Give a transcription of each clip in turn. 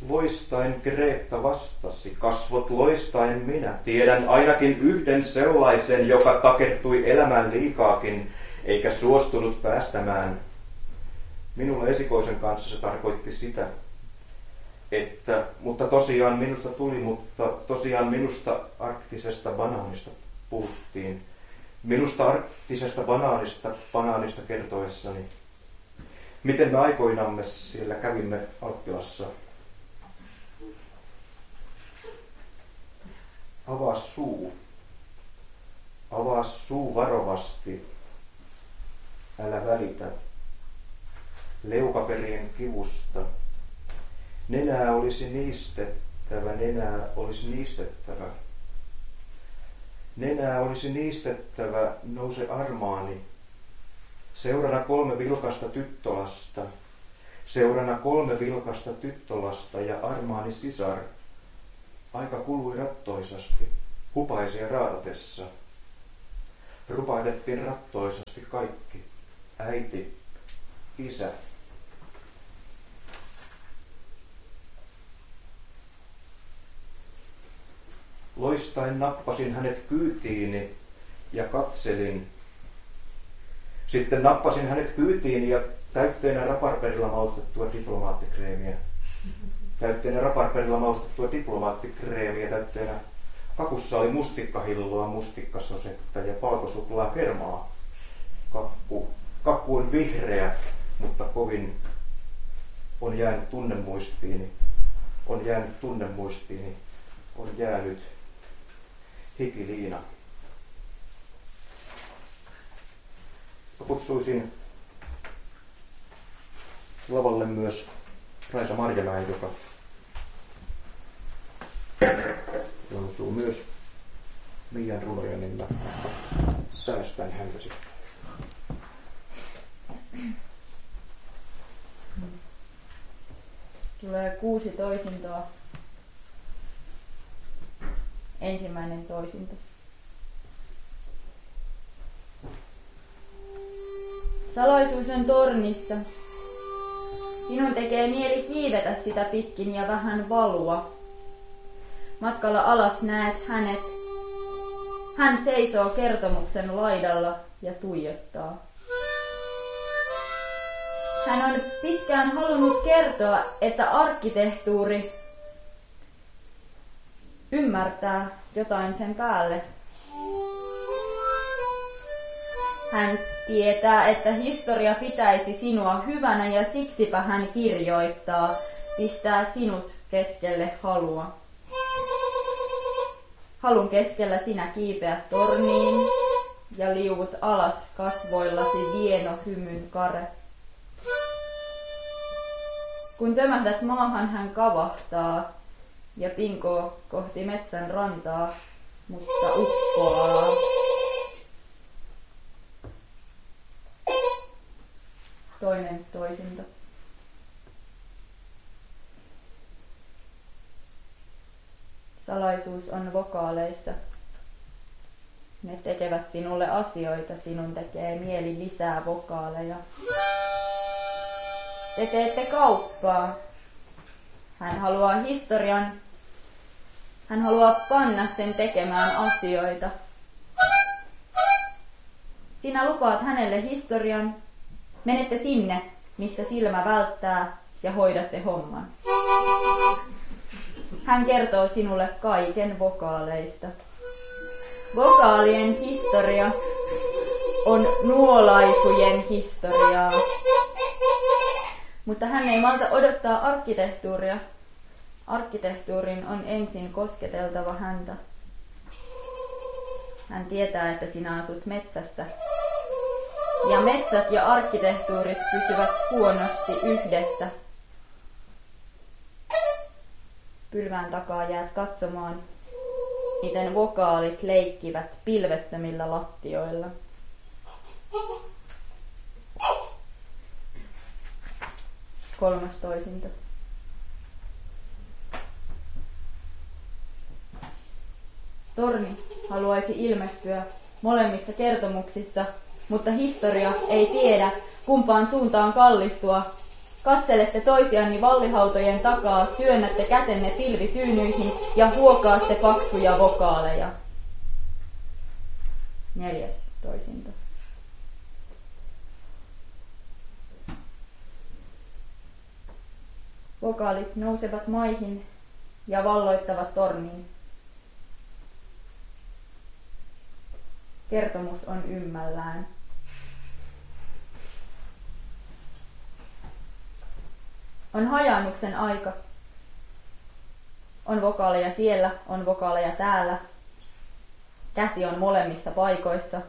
Loistain Greta vastasi, kasvot loistain minä. Tiedän ainakin yhden sellaisen, joka takertui elämään liikaakin, eikä suostunut päästämään. Minulle esikoisen kanssa se tarkoitti sitä, että, mutta tosiaan minusta arktisesta banaanista puhuttiin. Minusta arktisesta banaanista kertoessani, miten me aikoinamme siellä kävimme Alppilassa. Avaa suu varovasti, älä välitä leukaperien kivusta. Nenää olisi niistettävä, Nenää olisi niistettävä, nouse armaani. Seurana 3 vilkasta tyttölasta ja armaani sisar. Aika kului rattoisasti, hupaisia raatatessa. Rupahdettiin rattoisasti kaikki, äiti, isä. Loistain nappasin hänet kyytiini ja katselin. Sitten nappasin hänet kyytiini ja täytteenä raparperilla maustettua diplomaattikreemiä. Täytteenä kakussa oli mustikkahilloa, mustikkasosetta ja valkosuklaakermaa. Kakku on vihreä, mutta kovin on jäänyt hikiliina. Kutsuisin lavalle myös Raisa Marjamäen, joka lausuu myös Miian runoja, niin mä säästän häntä sitten. Tulee 6 toisintoa. Ensimmäinen toisinto. Salaisuus on tornissa. Sinun tekee mieli kiivetä sitä pitkin ja vähän valua. Matkalla alas näet hänet. Hän seisoo kertomuksen laidalla ja tuijottaa. Hän on pitkään halunnut kertoa, että arkkitehtuuri ymmärtää jotain sen päälle. Hän tietää, että historia pitäisi sinua hyvänä ja siksipä hän kirjoittaa, pistää sinut keskelle halua. Halun keskellä sinä kiipeät torniin ja liuut alas kasvoillasi vieno hymyn kare. Kun tömähdät maahan, hän kavahtaa ja pinkoo kohti metsän rantaa, mutta uppoaa. Toinen toisinto. Salaisuus on vokaaleissa. Ne tekevät sinulle asioita, sinun tekee mieli lisää vokaaleja. Te teette kauppaa. Hän haluaa historian. Hän haluaa panna sen tekemään asioita. Sinä lupaat hänelle historian. Menette sinne, missä silmä välttää ja hoidatte homman. Hän kertoo sinulle kaiken vokaaleista. Vokaalien historia on nuolaisujen historiaa. Mutta hän ei malta odottaa arkkitehtuuria. Arkkitehtuurin on ensin kosketeltava häntä. Hän tietää, että sinä asut metsässä. Ja metsät ja arkkitehtuurit pysyvät huonosti yhdessä. Pylvään takaa jäät katsomaan, miten vokaalit leikkivät pilvettömillä lattioilla. Kolmas toisinto. Torni haluaisi ilmestyä molemmissa kertomuksissa, mutta historia ei tiedä, kumpaan suuntaan kallistua. Katselette toisianni vallihautojen takaa, työnnätte kätenne pilvityynyihin ja huokaatte paksuja vokaaleja. 4. toisinto. Vokaalit nousevat maihin ja valloittavat tornin. Kertomus on ymmällään. On hajannuksen aika. On vokaaleja siellä, on vokaaleja täällä. Käsi on molemmissa paikoissa.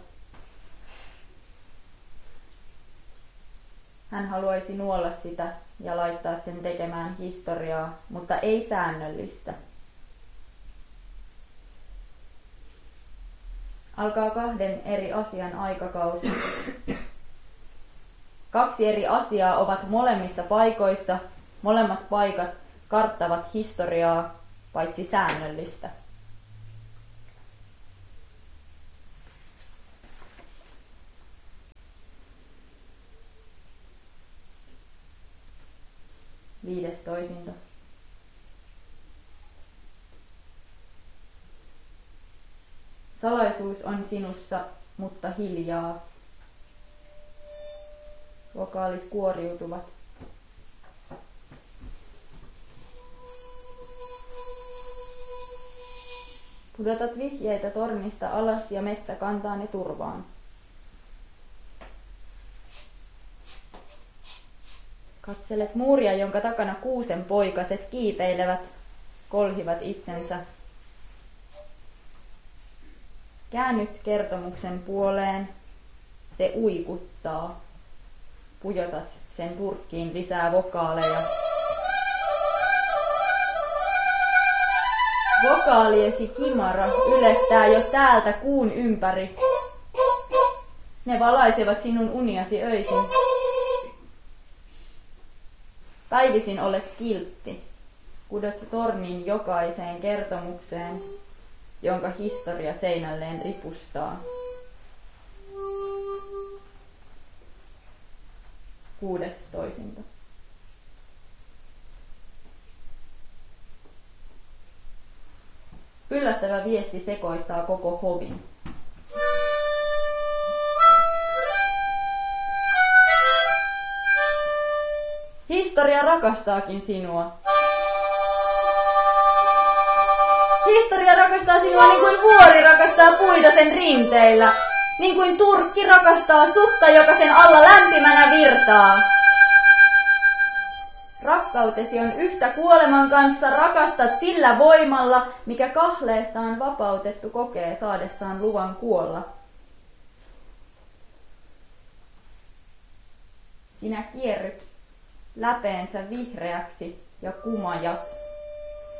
Hän haluaisi nuolla sitä ja laittaa sen tekemään historiaa, mutta ei säännöllistä. Alkaa 2 eri asian aikakausi. 2 eri asiaa ovat molemmissa paikoissa. Molemmat paikat karttavat historiaa, paitsi säännöllistä. Viides toisinto. Salaisuus on sinussa, mutta hiljaa. Vokaalit kuoriutuvat. Pudotat vihjeitä tornista alas ja metsä kantaa ne turvaan. Katselet muuria, jonka takana kuusen poikaset kiipeilevät, kolhivat itsensä. Käännyt kertomuksen puoleen, se uikuttaa. Pujotat sen turkkiin lisää vokaaleja. Vokaaliesi kimara ylettää jo täältä kuun ympäri. Ne valaisevat sinun uniasi öisin. Päivisin olet kiltti, kudot tornin jokaiseen kertomukseen, jonka historia seinälleen ripustaa. 6. toisinto. Yllättävä viesti sekoittaa koko hovin. Historia rakastaakin sinua. Historia rakastaa sinua niin kuin vuori rakastaa puita sen rinteillä. Niin kuin turkki rakastaa sutta, joka sen alla lämpimänä virtaa. Rakkautesi on yhtä kuoleman kanssa, rakastat sillä voimalla, mikä kahleestaan vapautettu kokee saadessaan luvan kuolla. Sinä kierryt läpeensä vihreäksi ja kumajat.